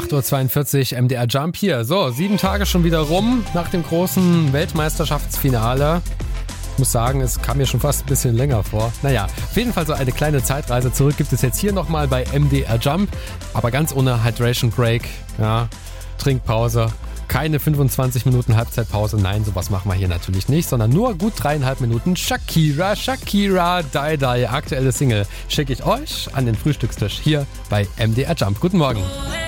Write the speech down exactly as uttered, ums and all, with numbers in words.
acht Uhr zweiundvierzig M D R Jump hier. So, sieben Tage schon wieder rum nach dem großen Weltmeisterschaftsfinale. Ich muss sagen, es kam mir schon fast ein bisschen länger vor. Naja, auf jeden Fall so eine kleine Zeitreise zurück gibt es jetzt hier nochmal bei M D R Jump. Aber ganz ohne Hydration Break, ja, Trinkpause. Keine fünfundzwanzig Minuten Halbzeitpause, nein, sowas machen wir hier natürlich nicht, sondern nur gut dreieinhalb Minuten Shakira, Shakira, Die Die, aktuelle Single, schicke ich euch an den Frühstückstisch hier bei M D R Jump. Guten Morgen.